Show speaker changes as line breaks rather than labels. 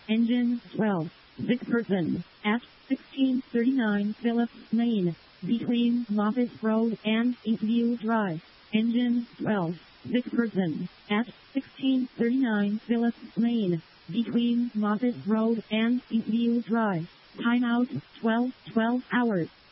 Engine 12. Sick person. At 1639 Phillips Lane. Between Moffett Road and Eastview Drive. Engine 12. Sick person. At 1639 Phillips Lane. Between Moffett Road and Eastview Drive. Timeout 12 hours.